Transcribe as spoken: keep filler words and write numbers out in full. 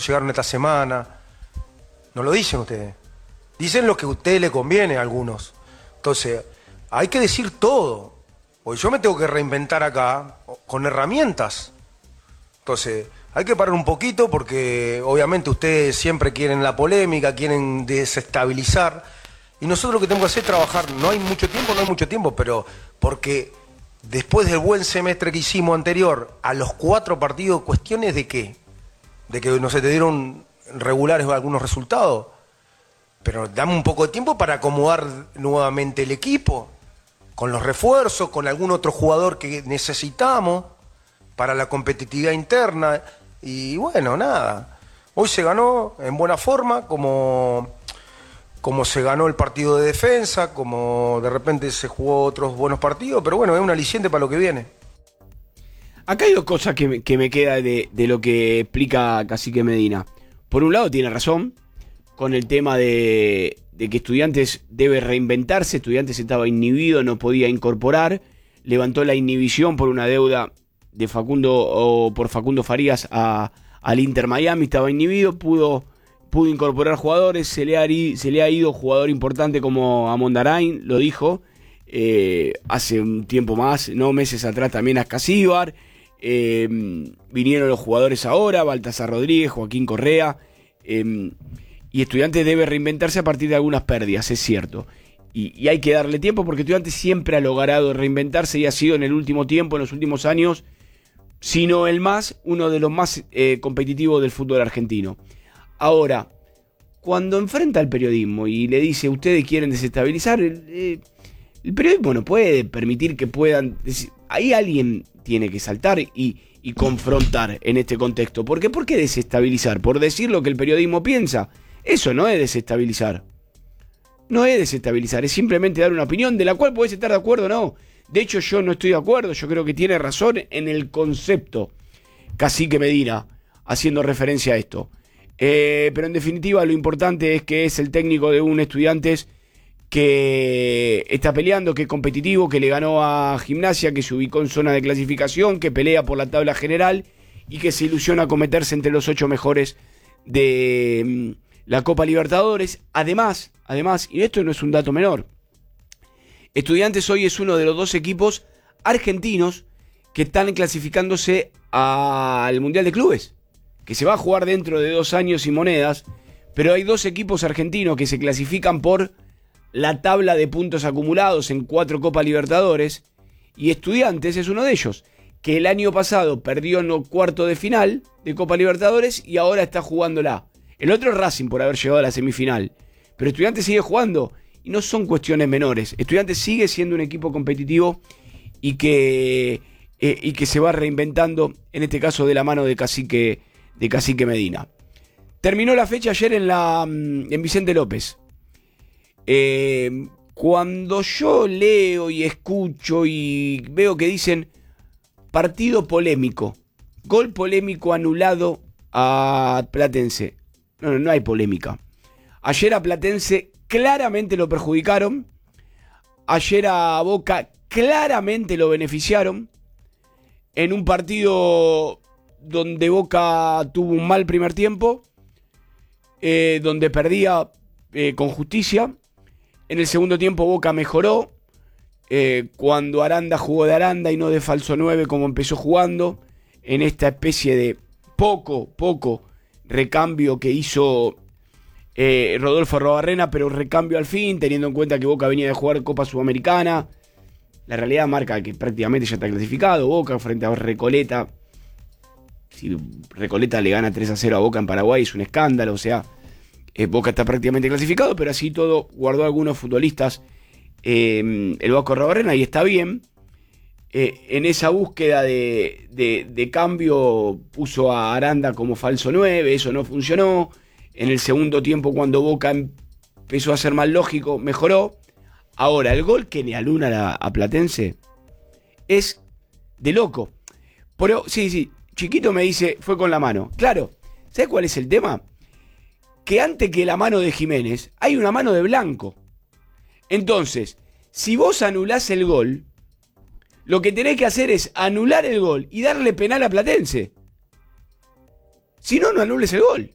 llegaron esta semana. No lo dicen ustedes. Dicen lo que a ustedes les conviene a algunos. Entonces, hay que decir todo. Porque yo me tengo que reinventar acá con herramientas. Entonces, hay que parar un poquito porque obviamente ustedes siempre quieren la polémica, quieren desestabilizar. Y nosotros lo que tenemos que hacer es trabajar. No hay mucho tiempo, no hay mucho tiempo, pero porque después del buen semestre que hicimos anterior, a los cuatro partidos, ¿cuestiones de qué? De que no se te dieron regulares algunos resultados. Pero dame un poco de tiempo para acomodar nuevamente el equipo, con los refuerzos, con algún otro jugador que necesitamos para la competitividad interna. Y bueno, nada. Hoy se ganó en buena forma, como, como se ganó el partido de defensa, como de repente se jugó otros buenos partidos, pero bueno, es un aliciente para lo que viene. Acá hay dos cosas que me, que me queda de, de lo que explica Cacique Medina. Por un lado tiene razón con el tema de, de que Estudiantes debe reinventarse. Estudiantes estaba inhibido, no podía incorporar, levantó la inhibición por una deuda de Facundo o por Facundo Farías a, al Inter Miami, estaba inhibido, pudo, pudo incorporar jugadores, se le, ha, se le ha ido jugador importante como Amondarain, lo dijo eh, hace un tiempo más, no meses atrás también a Casíbar, eh, vinieron los jugadores ahora, Baltasar Rodríguez, Joaquín Correa, eh, y Estudiantes debe reinventarse a partir de algunas pérdidas, es cierto. Y, y hay que darle tiempo porque Estudiantes siempre ha logrado reinventarse y ha sido en el último tiempo, en los últimos años, si no el más, uno de los más eh, competitivos del fútbol argentino. Ahora, cuando enfrenta al periodismo y le dice, ustedes quieren desestabilizar, eh, el periodismo no puede permitir que puedan... Decir, ahí alguien tiene que saltar y, y confrontar en este contexto. ¿Por qué? ¿Por qué desestabilizar? ¿Por decir lo que el periodismo piensa? Eso no es desestabilizar. No es desestabilizar, es simplemente dar una opinión de la cual podés estar de acuerdo o no. De hecho, yo no estoy de acuerdo, yo creo que tiene razón en el concepto Cacique Medina, haciendo referencia a esto. Eh, pero en definitiva, lo importante es que es el técnico de un Estudiantes que está peleando, que es competitivo, que le ganó a Gimnasia, que se ubicó en zona de clasificación, que pelea por la tabla general y que se ilusiona con meterse entre los ocho mejores de la Copa Libertadores. Además, además, y esto no es un dato menor, Estudiantes hoy es uno de los dos equipos argentinos que están clasificándose al Mundial de Clubes, que se va a jugar dentro de dos años y monedas, pero hay dos equipos argentinos que se clasifican por la tabla de puntos acumulados en cuatro Copa Libertadores, y Estudiantes es uno de ellos, que el año pasado perdió en los cuartos de final de Copa Libertadores y ahora está jugándola. El otro es Racing por haber llegado a la semifinal, pero Estudiantes sigue jugando. Y no son cuestiones menores. Estudiantes sigue siendo un equipo competitivo y que, eh, y que se va reinventando, en este caso de la mano de Cacique, de Cacique Medina. Terminó la fecha ayer en, la, en Vicente López. Eh, cuando yo leo y escucho y veo que dicen partido polémico, gol polémico anulado a Platense. No, no, no hay polémica. Ayer a Platense claramente lo perjudicaron. Ayer a Boca claramente lo beneficiaron. En un partido donde Boca tuvo un mal primer tiempo, eh, donde perdía eh, con justicia. En el segundo tiempo Boca mejoró. Eh, cuando Aranda jugó de Aranda y no de falso nueve como empezó jugando. En esta especie de poco, poco recambio que hizo Eh, Rodolfo Arrobarrena, pero recambio al fin, teniendo en cuenta que Boca venía de jugar Copa Sudamericana. La realidad marca que prácticamente ya está clasificado. Boca frente a Recoleta. Si Recoleta le gana tres a cero a Boca en Paraguay es un escándalo. O sea, eh, Boca está prácticamente clasificado, pero así todo guardó a algunos futbolistas eh, el Vasco Arrobarrena y está bien. Eh, en esa búsqueda de, de, de cambio puso a Aranda como falso nueve, eso no funcionó. En el segundo tiempo, cuando Boca empezó a ser más lógico, mejoró. Ahora, el gol que le aluna a, a Platense es de loco. Pero, sí, sí, Chiquito me dice, fue con la mano. Claro, ¿sabes cuál es el tema? Que antes que la mano de Jiménez, hay una mano de Blanco. Entonces, si vos anulás el gol, lo que tenés que hacer es anular el gol y darle penal a Platense. Si no, no anules el gol.